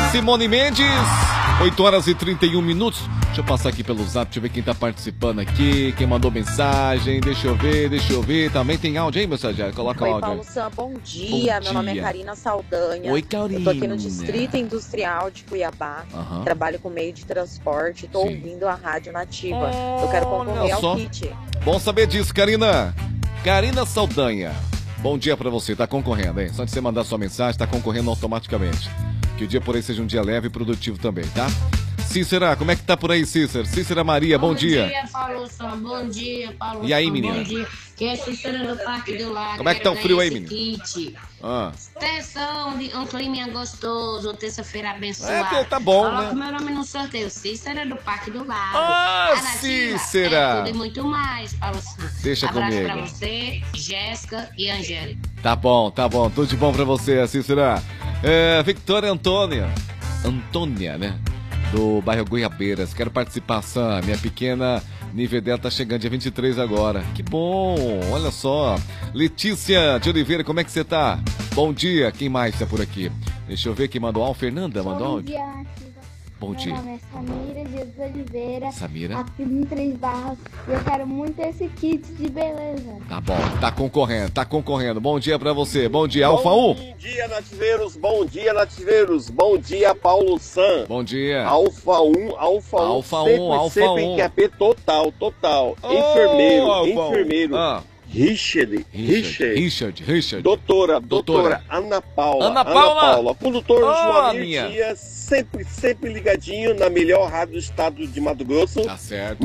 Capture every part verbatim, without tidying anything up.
Simone Mendes, oito horas e trinta e um minutos. Deixa eu passar aqui pelo zap, deixa eu ver quem tá participando aqui, quem mandou mensagem, deixa eu ver, deixa eu ver. Também tem áudio aí, mensageiro? Coloca Oi, áudio. Paulo Sam, bom dia. Bom Meu dia. nome é Karina Saldanha. Oi, Karina. Eu tô aqui no Distrito Industrial de Cuiabá. Uhum. Trabalho com meio de transporte. Tô Sim. ouvindo a Rádio Nativa. Eu quero concorrer Olha ao só. kit. Bom saber disso, Karina. Karina Saldanha, bom dia pra você, tá concorrendo, hein? Só de você mandar sua mensagem, tá concorrendo automaticamente. Que o dia por aí seja um dia leve e produtivo também, tá? Cícera, como é que tá por aí, Cícera? Cícera Maria, bom, bom dia. Bom dia, Paulo Sam. Bom dia, Paulo E aí, Sam. menina? Bom dia. Que é Cícera do Parque do Lago. Como é que tá o frio aí, menina? Kit. Ah. Extensão de um clima gostoso, terça-feira abençoada. É, tá bom, Coloca né? meu nome no sorteio. Cícera do Parque do Lago. Ah, A Nativa Cícera. É tudo e muito mais, Paulo Sam. Deixa Abraço comigo. pra você, Jéssica e Angélica. Tá bom, tá bom. Tudo de bom pra você, Cícera. É, Victoria Antônia. Antônia, né? Do bairro Goiabeiras. Quero participar, Sam. Minha pequena nível dela tá chegando dia vinte e três agora. Que bom, olha só. Letícia de Oliveira, como é que você tá? Bom dia. Quem mais tá por aqui? Deixa eu ver quem mandou. Ah, Fernanda mandou Bom áudio. dia, Nativa. Bom dia. Meu nome é Samira Jesus Oliveira. Samira. Aqui em Três Barras. E eu quero muito esse kit de beleza. Tá bom, tá concorrendo, tá concorrendo. Bom dia pra você. Bom dia, Alfa um. Bom dia, nativeiros. Bom dia, nativeiros. Bom dia, Paulo Sam. Bom dia. Alfa um, Alfa um. Alfa sempre, um, Alfa sempre um. em Q A P total, total. Oh, enfermeiro, Alfa um. enfermeiro. Ah. Richard, Richard, Richard. Richard, Richard. Doutora, Doutora. doutora, Ana Paula. Ana Paula. Condutor Oh, Joamir minha. Dias, sempre, sempre ligadinho na melhor rádio do estado de Mato Grosso. Tá certo.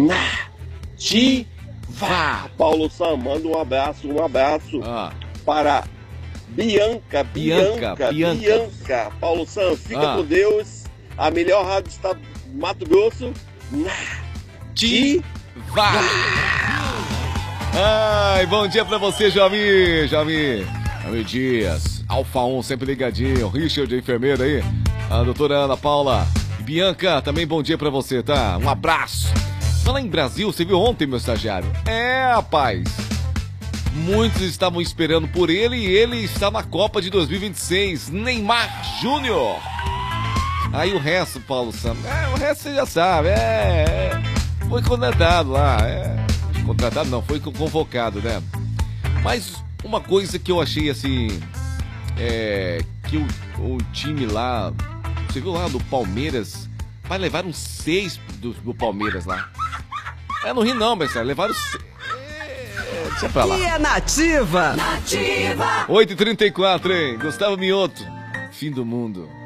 Nativa. Paulo Sam, manda um abraço, um abraço Ah. para Bianca, Bianca, Bianca, Bianca. Bianca. Paulo Sam, fica Ah. com Deus. A melhor rádio do estado de Mato Grosso. Nativa. Ai, bom dia pra você, Jamir, Jamir. Jamir Dias, Alfa um, sempre ligadinho. Richard, enfermeiro aí. A doutora Ana Paula. Bianca, também bom dia pra você, tá? Um abraço. Fala em Brasil, você viu ontem, meu estagiário? É, rapaz. Muitos estavam esperando por ele e ele está na Copa de dois mil e vinte e seis. Neymar Júnior. Aí o resto, Paulo Sam. É, o resto você já sabe. É, é foi contratado lá. É. Contratado não, foi convocado, né? Mas uma coisa que eu achei assim, é que o, o time lá, você viu lá do Palmeiras, vai levar uns seis do, do Palmeiras lá. É, não ri não, mas levaram seis. É, deixa pra lá. E é Nativa! oito e trinta e quatro, hein? Gustavo Mioto, fim do mundo.